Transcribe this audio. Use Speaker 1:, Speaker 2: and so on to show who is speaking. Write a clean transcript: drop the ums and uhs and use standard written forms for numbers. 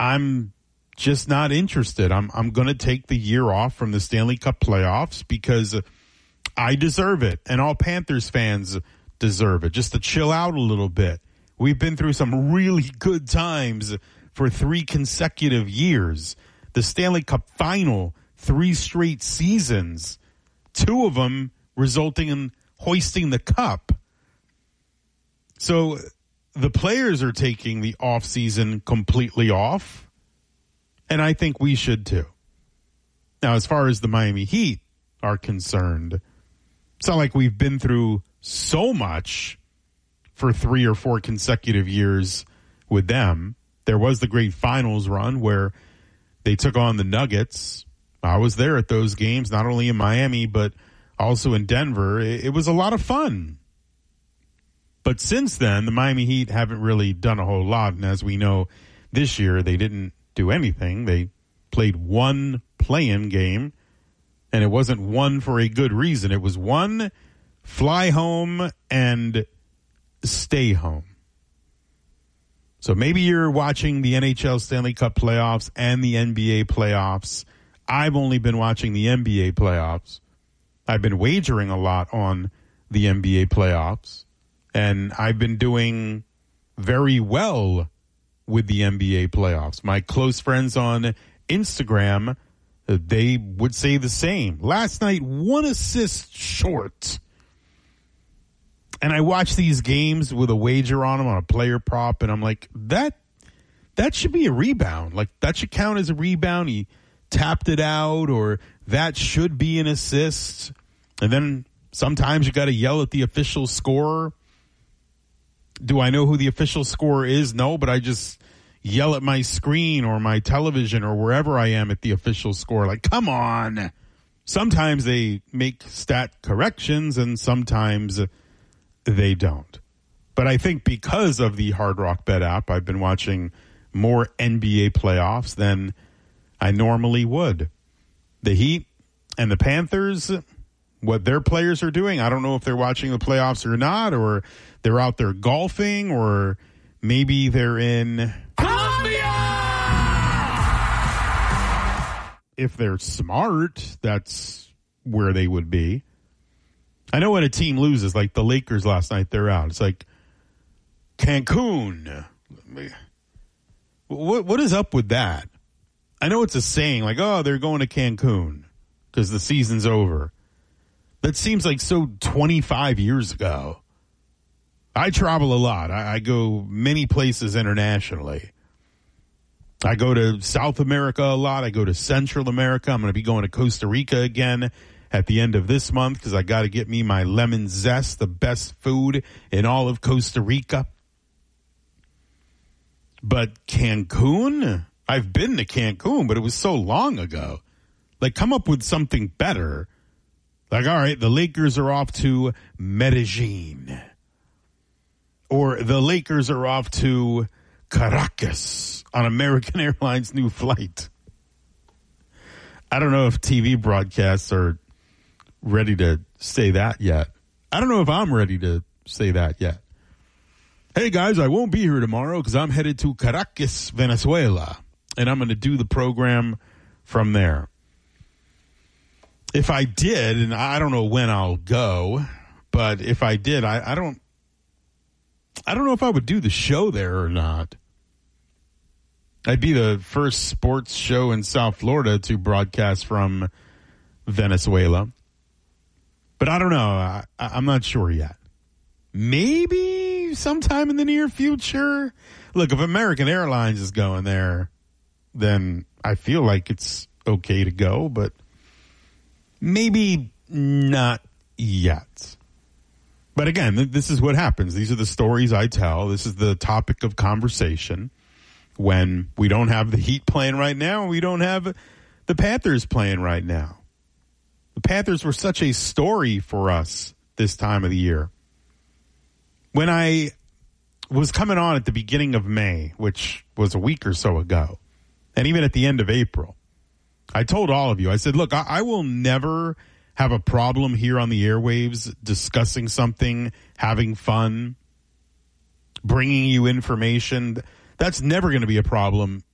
Speaker 1: I'm just not interested. I'm going to take the year off from the Stanley Cup playoffs because I deserve it, and all Panthers fans deserve it, just to chill out a little bit. We've been through some really good times for 3 consecutive years. The Stanley Cup final, 3 straight seasons, 2 of them resulting in hoisting the cup. So the players are taking the offseason completely off, and I think we should too. Now, as far as the Miami Heat are concerned, it's not like we've been through so much for 3 or 4 consecutive years with them. There was the great finals run where they took on the Nuggets. I was there at those games, not only in Miami, but also in Denver. It was a lot of fun. But since then, the Miami Heat haven't really done a whole lot. And as we know, this year they didn't do anything. They played 1 play-in game, and it wasn't one for a good reason. It was 1 fly home and stay home. So maybe you're watching the NHL Stanley Cup playoffs and the NBA playoffs. I've only been watching the NBA playoffs. I've been wagering a lot on the NBA playoffs, and I've been doing very well with the NBA playoffs. My close friends on Instagram, they would say the same. Last night, 1 assist short. And I watch these games with a wager on them on a player prop, and I'm like, that should be a rebound. Like, that should count as a rebound. He tapped it out, or that should be an assist. And then sometimes you got to yell at the official scorer. Do I know who the official scorer is? No, but I just yell at my screen or my television or wherever I am at the official score. Like, come on. Sometimes they make stat corrections and sometimes they don't. But I think because of the Hard Rock Bet app, I've been watching more NBA playoffs than I normally would. The Heat and the Panthers, what their players are doing, I don't know if they're watching the playoffs or not, or they're out there golfing, or maybe they're in Colombia! If they're smart, that's where they would be. I know when a team loses, like the Lakers last night, they're out. It's like Cancun. What is up with that? I know it's a saying, like, oh, they're going to Cancun because the season's over. That seems like so 25 years ago. I travel a lot. I go many places internationally. I go to South America a lot. I go to Central America. I'm going to be going to Costa Rica again at the end of this month because I got to get me my lemon zest, the best food in all of Costa Rica. But Cancun? I've been to Cancun, but it was so long ago. Like, come up with something better. Like, all right, the Lakers are off to Medellin. Or the Lakers are off to Caracas on American Airlines' new flight. I don't know if TV broadcasts are ready to say that yet. I don't know if I'm ready to say that yet. Hey, guys, I won't be here tomorrow because I'm headed to Caracas, Venezuela, and I'm going to do the program from there. If I did, and I don't know when I'll go, but if I did, I don't know if I would do the show there or not. I'd be the first sports show in South Florida to broadcast from Venezuela. But I don't know. I'm not sure yet. Maybe sometime in the near future. Look, if American Airlines is going there, then I feel like it's okay to go, but maybe not yet. But again, this is what happens. These are the stories I tell. This is the topic of conversation when we don't have the Heat playing right now and we don't have the Panthers playing right now. The Panthers were such a story for us this time of the year. When I was coming on at the beginning of May, which was a week or so ago, and even at the end of April, I told all of you, I said, look, I will never have a problem here on the airwaves discussing something, having fun, bringing you information. That's never going to be a problem